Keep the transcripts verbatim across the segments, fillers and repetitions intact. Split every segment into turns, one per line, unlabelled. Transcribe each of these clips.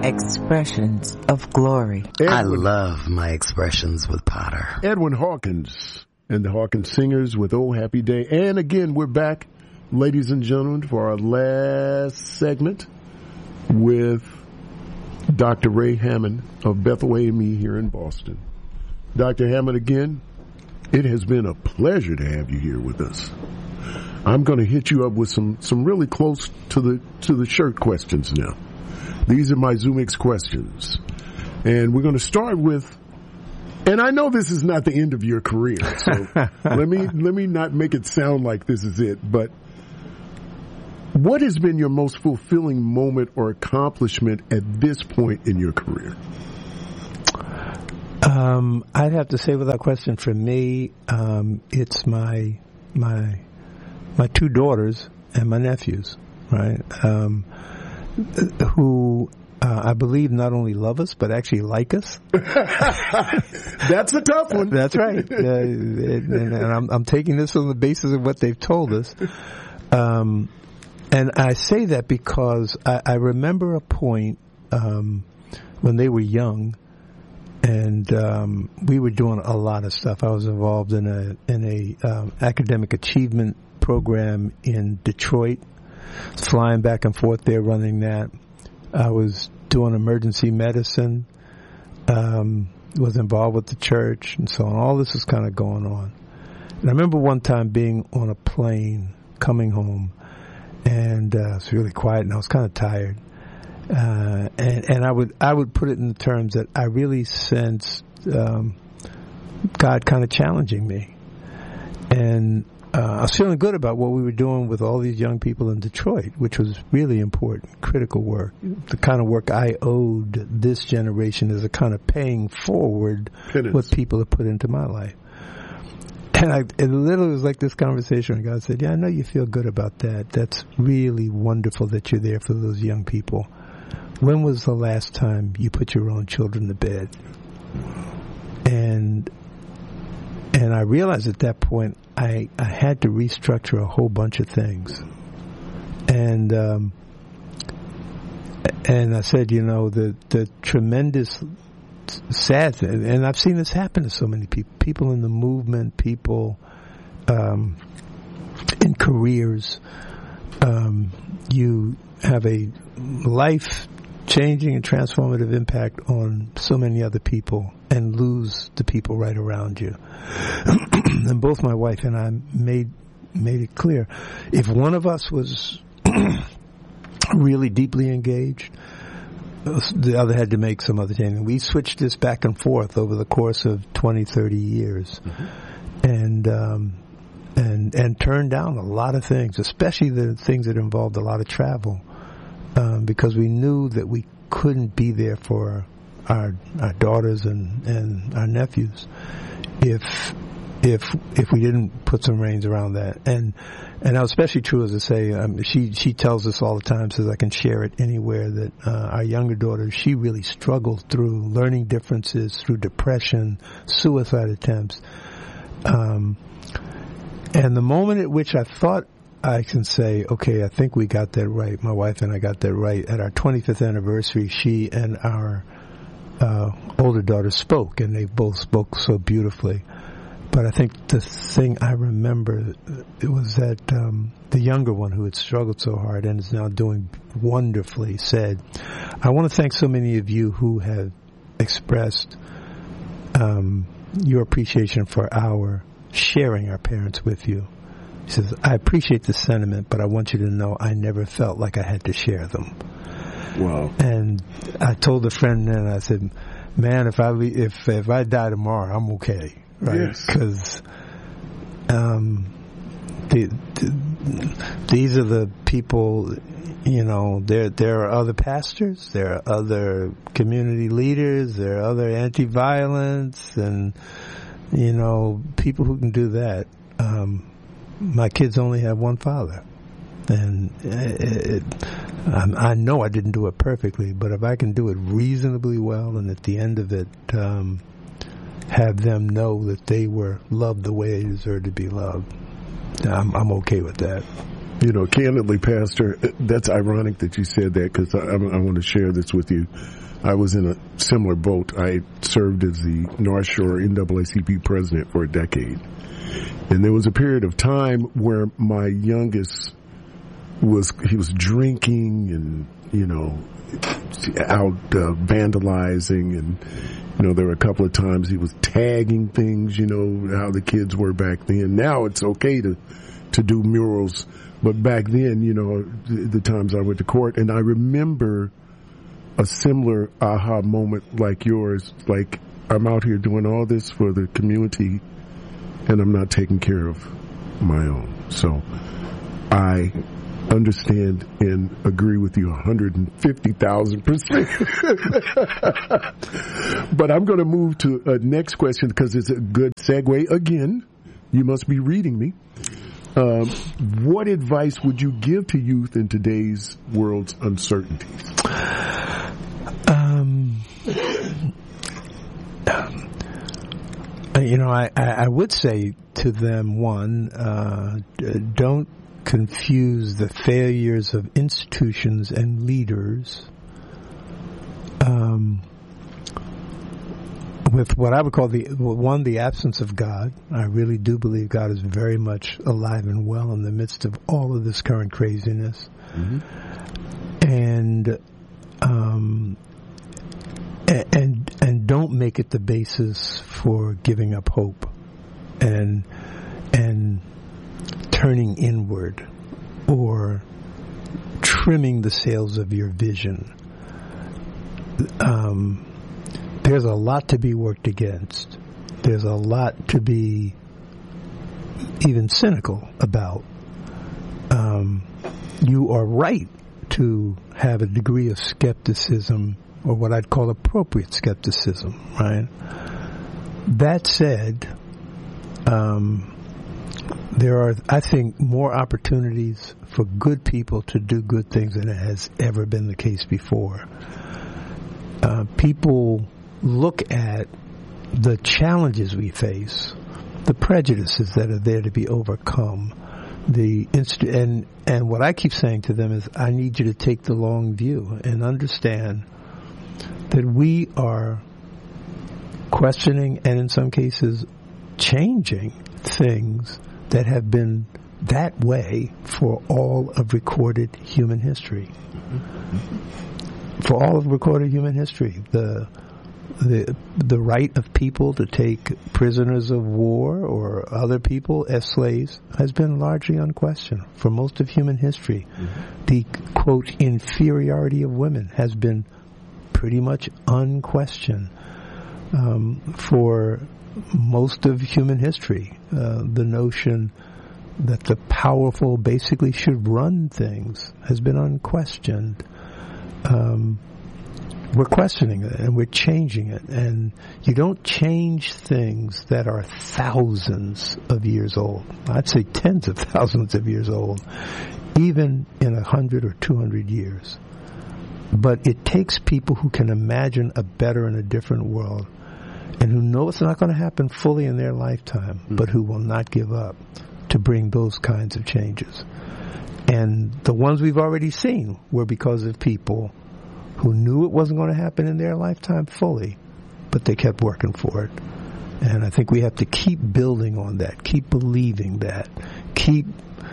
Expressions of Glory.
Edwin,
I love my expressions with Potter.
Edwin Hawkins and the Hawkins Singers with Oh Happy Day. And again, we're back, ladies and gentlemen, for our last segment with Doctor Ray Hammond of Bethel A M E here in Boston. Doctor Hammond, again, it has been a pleasure to have you here with us. I'm going to hit you up with some, some really close to the to the shirt questions now. These are my ZoomX questions. And we're going to start with, and I know this is not the end of your career, so let me let me not make it sound like this is it, but what has been your most fulfilling moment or accomplishment at this point in your career?
Um, I'd have to say without question for me, um, it's my my my two daughters and my nephews, right? Um, who uh, I believe not only love us but actually like us.
That's a tough one.
That's right. Uh, and, and I'm, I'm taking this on the basis of what they've told us. Um, and I say that because I, I remember a point um, when they were young, and um, we were doing a lot of stuff. I was involved in a in a um, academic achievement program in Detroit. Flying back and forth there, running that. I was doing emergency medicine, um, was involved with the church, and so on. All this was kind of going on. And I remember one time being on a plane, coming home, and uh, it was really quiet, and I was kind of tired. Uh, and, and I would I would put it in the terms that I really sensed um, God kind of challenging me. And Uh, I was feeling good about what we were doing with all these young people in Detroit, which was really important, critical work. The kind of work I owed this generation is a kind of paying forward what people have put into my life. And I, it literally was like this conversation where God said, yeah, I know you feel good about that. That's really wonderful that you're there for those young people. When was the last time you put your own children to bed? And And I realized at that point I, I had to restructure a whole bunch of things. And um, and I said, you know, the, the tremendous sad thing, and I've seen this happen to so many people, people in the movement, people um, in careers. Um, you have a life-changing and transformative impact on so many other people and lose the people right around you. And both my wife and I made made it clear, if one of us was really deeply engaged, the other had to make some other change. And we switched this back and forth over the course of twenty, thirty years. Mm-hmm. And um, and and turned down a lot of things, especially the things that involved a lot of travel, um, because we knew that we couldn't be there for our our daughters and, and our nephews if if if we didn't put some reins around that. And and that was especially true, as I say, um, she she tells us all the time, says I can share it anywhere, that uh, our younger daughter, she really struggled through learning differences, through depression, suicide attempts. Um, and the moment at which I thought I can say, okay, I think we got that right, my wife and I got that right, at our twenty-fifth anniversary, she and our uh, older daughter spoke, and they both spoke so beautifully. But I think the thing I remember, it was that um, the younger one, who had struggled so hard and is now doing wonderfully, said, I want to thank so many of you who have expressed um, your appreciation for our sharing our parents with you. He says, I appreciate the sentiment, but I want you to know I never felt like I had to share them.
Wow.
And I told a friend then, I said, man, if I if if I die tomorrow, I'm okay. Right? Because yes. um, the, the, these are the people, you know, there there are other pastors, there are other community leaders, there are other anti-violence, and, you know, people who can do that. Um, my kids only have one father. And it, it, I, I know I didn't do it perfectly, but if I can do it reasonably well, and at the end of it, um, have them know that they were loved the way they deserve to be loved, I'm, I'm okay with that.
You know, candidly, Pastor, that's ironic that you said that, because I, I want to share this with you. I was in a similar boat. I served as the North Shore N double A C P president for a decade. And there was a period of time where my youngest was, he was drinking and, you know, out uh, vandalizing, and, you know, there were a couple of times he was tagging things, you know, how the kids were back then. Now it's okay to, to do murals, but back then, you know, the, the times I went to court, and I remember a similar aha moment like yours, like, I'm out here doing all this for the community, and I'm not taking care of my own. So I understand and agree with you one hundred fifty thousand percent. But I'm going to move to a next question, because it's a good segue. Again, you must be reading me. Um, what advice would you give to youth in today's world's uncertainties?
Um, you know, I, I would say to them, one, uh, don't confuse the failures of institutions and leaders um, with what I would call the one, the absence of God. I really do believe God is very much alive and well in the midst of all of this current craziness. Mm-hmm. And um, and and don't make it the basis for giving up hope and and turning inward or trimming the sails of your vision. Um, there's a lot to be worked against. There's a lot to be even cynical about. Um, you are right to have a degree of skepticism, or what I'd call appropriate skepticism, right? That said, um, there are, I think, more opportunities for good people to do good things than it has ever been the case before. Uh, people look at the challenges we face, the prejudices that are there to be overcome, the inst- and and what I keep saying to them is, I need you to take the long view and understand that we are questioning and in some cases changing things that have been that way for all of recorded human history. For all of recorded human history, the the the right of people to take prisoners of war or other people as slaves has been largely unquestioned for most of human history. Mm-hmm. The, quote, inferiority of women has been pretty much unquestioned um, for most of human history. Uh, the notion that the powerful basically should run things has been unquestioned. Um, we're questioning it and we're changing it. And you don't change things that are thousands of years old. I'd say tens of thousands of years old, even in a hundred or two hundred years. But it takes people who can imagine a better and a different world, and who know it's not going to happen fully in their lifetime, mm-hmm. but who will not give up to bring those kinds of changes. And the ones we've already seen were because of people who knew it wasn't going to happen in their lifetime fully, but they kept working for it. And I think we have to keep building on that, keep believing that, keep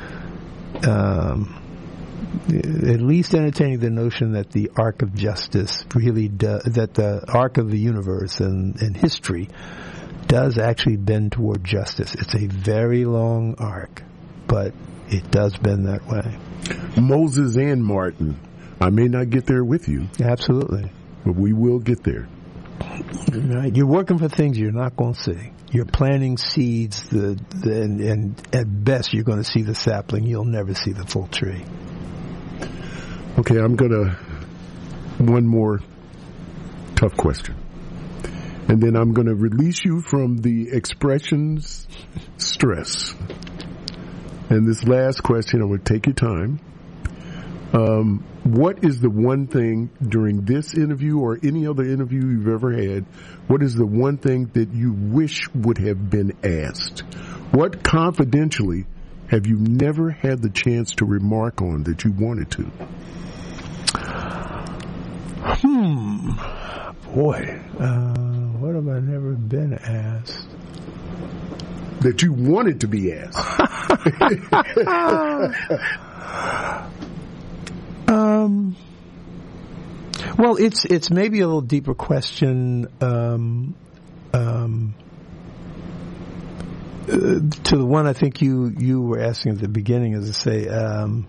um, at least entertaining the notion that the arc of justice really does, that the arc of the universe and, and history does actually bend toward justice. It's a very long arc, but it does bend that way.
Moses and Martin. I may not get there with you.
Absolutely.
But we will get there.
Right. You're working for things you're not going to see. You're planting seeds, the, the, and, and at best you're going to see the sapling. You'll never see the full tree.
Okay, I'm going to, one more tough question. And then I'm going to release you from the expressions stress. And this last question, I would take your time. Um, what is the one thing during this interview or any other interview you've ever had, what is the one thing that you wish would have been asked? What confidentially have you never had the chance to remark on that you wanted to?
Hmm. Boy, uh, what have I never been asked?
That you wanted to be asked.
um. Well, it's it's maybe a little deeper question. Um. Um. Uh, to the one I think you you were asking at the beginning, as I say, um,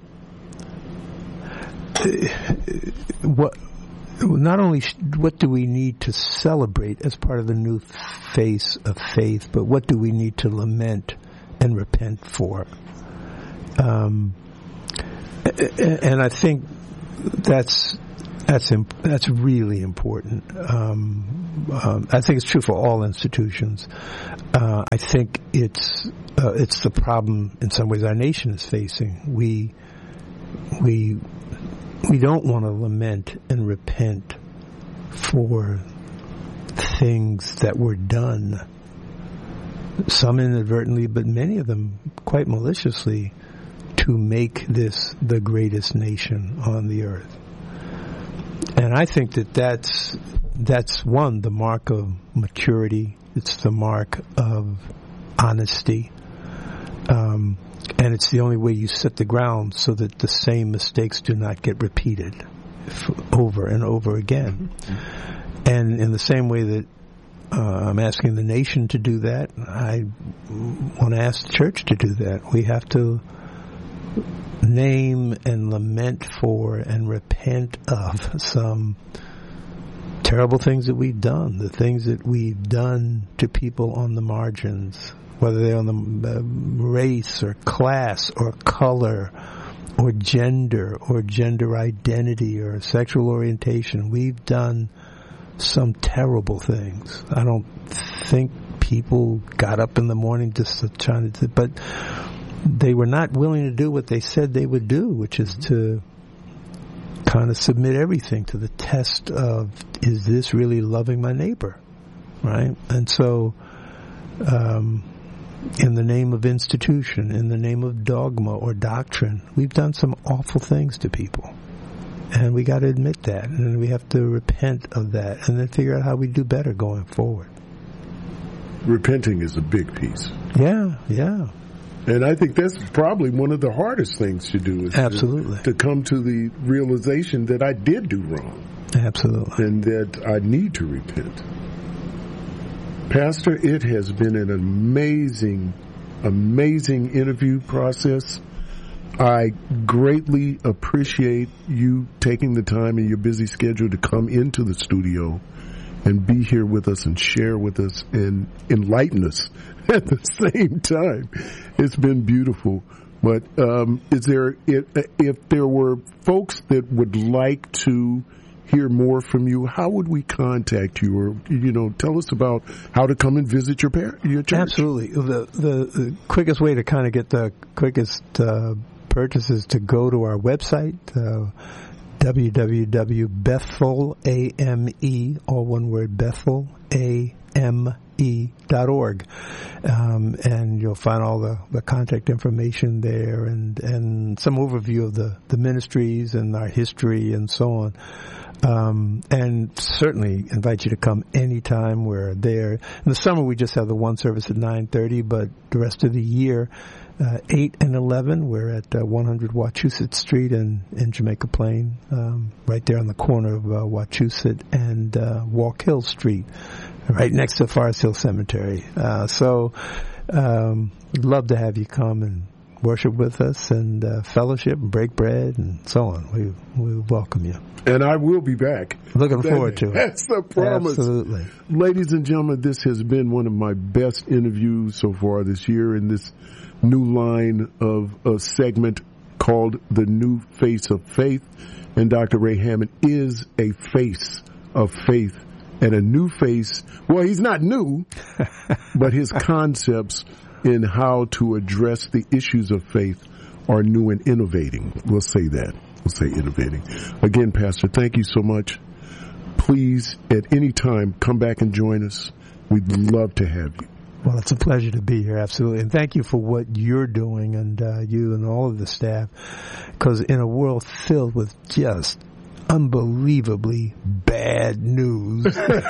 what. Not only sh- what do we need to celebrate as part of the new face of faith, but what do we need to lament and repent for? Um, and I think that's that's imp- that's really important. Um, um, I think it's true for all institutions. Uh, I think it's uh, it's the problem in some ways our nation is facing. We we. We don't want to lament and repent for things that were done, some inadvertently, but many of them quite maliciously, to make this the greatest nation on the earth. And I think that that's, that's one, the mark of maturity. It's the mark of honesty. Um, And it's the only way you set the ground so that the same mistakes do not get repeated over and over again. Mm-hmm. And in the same way that uh, I'm asking the nation to do that, I want to ask the church to do that. We have to name and lament for and repent of some terrible things that we've done, the things that we've done to people on the margins, whether they're on the uh, race or class or color or gender or gender identity or sexual orientation. We've done some terrible things. I don't think people got up in the morning just to try to, but they were not willing to do what they said they would do, which is to kind of submit everything to the test of, is this really loving my neighbor? Right? And so, um, in the name of institution, in the name of dogma or doctrine, we've done some awful things to people. And we got to admit that, and we have to repent of that, and then figure out how we do better going forward.
Repenting is a big piece.
Yeah, yeah.
And I think that's probably one of the hardest things to do. Is
Absolutely.
To, to come to the realization that I did do wrong.
Absolutely.
And that I need to repent. Pastor, it has been an amazing, amazing interview process. I greatly appreciate you taking the time in your busy schedule to come into the studio and be here with us and share with us and enlighten us at the same time. It's been beautiful. But um, is there, if, if there were folks that would like to hear more from you, how would we contact you? Or, you know, tell us about how to come and visit your par- your church.
Absolutely. The, the, the quickest way to kind of get the quickest uh, purchases to go to our website, uh, w w w dot bethel, A M E, all one word, Bethel, A M E dot org. Um, and you'll find all the, the contact information there and, and some overview of the, the ministries and our history and so on. Um, and certainly invite you to come anytime. We're there. In the summer, we just have the one service at nine thirty, but the rest of the year, uh, eight and eleven, we're at uh, one hundred Wachusett Street in, in Jamaica Plain, um, right there on the corner of uh, Wachusett and uh, Walk Hill Street, right next to Forest Hill Cemetery. Uh, so um, we'd love to have you come and worship with us and uh, fellowship and break bread and so on. We we welcome you.
And I will be back.
Looking
that,
forward to it.
That's a promise.
Absolutely.
Ladies and gentlemen, this has been one of my best interviews so far this year in this new line of a segment called The New Face of Faith. And Doctor Ray Hammond is a face of faith and a new face. Well, he's not new, but his concepts in how to address the issues of faith are new and innovating. We'll say that. We'll say innovating. Again, Pastor, thank you so much. Please, at any time, come back and join us. We'd love to have you.
Well, it's a pleasure to be here, absolutely. And thank you for what you're doing, and uh, you and all of the staff, because in a world filled with just unbelievably bad news,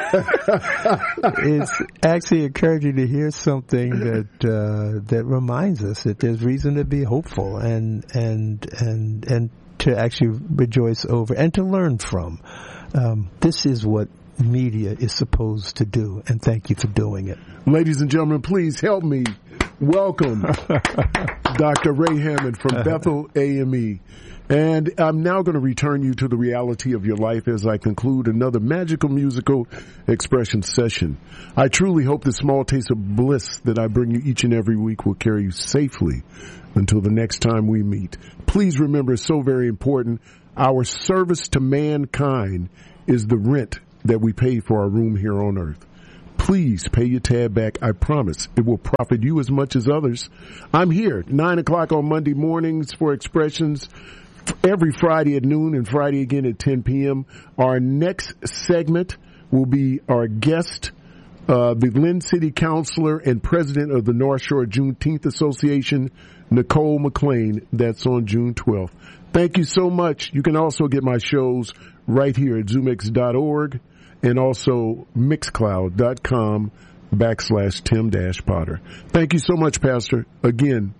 it's actually encouraging to hear something that uh, that reminds us that there's reason to be hopeful and and and and to actually rejoice over and to learn from. Um, this is what media is supposed to do, and thank you for doing it.
Ladies and gentlemen, please help me welcome Doctor Ray Hammond from Bethel A M E. And I'm now going to return you to the reality of your life as I conclude another magical musical expression session. I truly hope the small taste of bliss that I bring you each and every week will carry you safely until the next time we meet. Please remember, it's so very important, our service to mankind is the rent that we pay for our room here on earth. Please pay your tab back. I promise it will profit you as much as others. I'm here, nine o'clock on Monday mornings for Expressions, every Friday at noon and Friday again at ten p.m. Our next segment will be our guest, uh, the Lynn City Councilor and President of the North Shore Juneteenth Association, Nicole McLean. That's on June twelfth. Thank you so much. You can also get my shows right here at zoomix dot org and also mixcloud.com backslash Tim dash Potter. Thank you so much, Pastor. Again,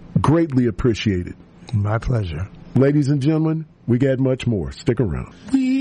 greatly appreciated.
My pleasure.
Ladies and gentlemen, we got much more. Stick around. We